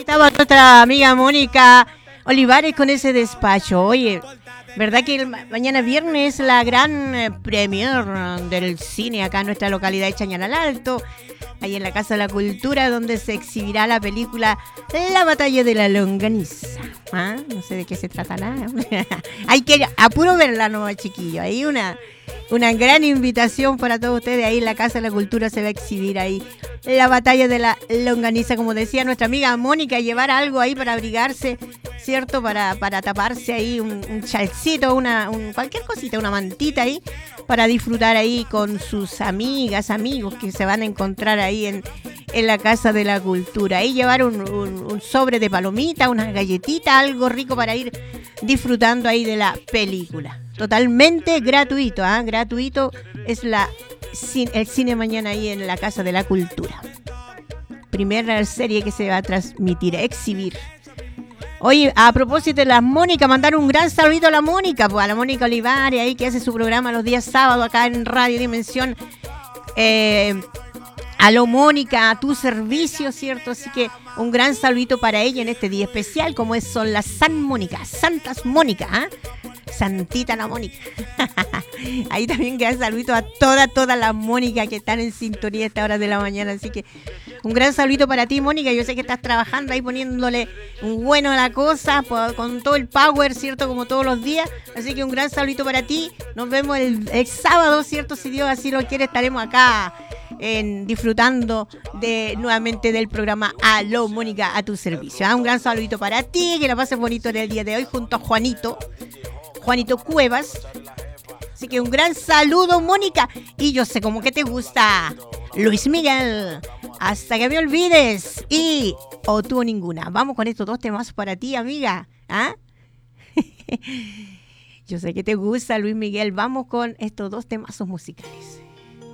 estaba nuestra amiga Mónica Olivares con ese despacho. Oye, ¿verdad que mañana viernes es la gran premier del cine acá en nuestra localidad de Chañaral Alto? Ahí en la Casa de la Cultura, donde se exhibirá la película La Batalla de la Longaniza. ¿Ah? No sé de qué se trata nada. Hay que apuro verla, no, chiquillo. Hay una gran invitación para todos ustedes. Ahí en la Casa de la Cultura se va a exhibir ahí La Batalla de la Longaniza. Como decía nuestra amiga Mónica, llevar algo ahí para abrigarse, ¿cierto? Para taparse ahí un chalcito, cualquier cosita, una mantita ahí, para disfrutar ahí con sus amigas, amigos que se van a encontrar ahí en la Casa de la Cultura. Ahí llevar un sobre de palomita, unas galletitas, algo rico para ir disfrutando ahí de la película. Totalmente gratuito, ¿ah? Gratuito es el cine mañana ahí en la Casa de la Cultura. Primera serie que se va a transmitir, a exhibir. Oye, a propósito de la Mónica, mandar un gran saludito a la Mónica, pues a la Mónica Olivares, ahí que hace su programa los días sábados acá en Radio Dimensión. Aló Mónica, a tu servicio, ¿cierto? Así que un gran saludito para ella en este día especial, como son las San Mónica, Santas Mónica, ¿ah? Santita la Mónica. Ahí también queda saludito a todas las Mónicas que están en sintonía a esta hora de la mañana. Así que un gran saludito para ti, Mónica. Yo sé que estás trabajando ahí poniéndole un bueno a la cosa, con todo el power, ¿cierto? Como todos los días. Así que un gran saludito para ti. Nos vemos el sábado, ¿cierto? Si Dios así lo quiere, estaremos acá disfrutando nuevamente del programa Aló Mónica, a tu servicio. Un gran saludito para ti, que la pases bonito en el día de hoy junto a Juanito Cuevas. Así que un gran saludo, Mónica. Y yo sé cómo que te gusta Luis Miguel, Hasta que me olvides, y O tú o ninguna. Vamos con estos dos temas para ti, amiga. ¿Ah? Yo sé que te gusta Luis Miguel. Vamos con estos dos temazos musicales.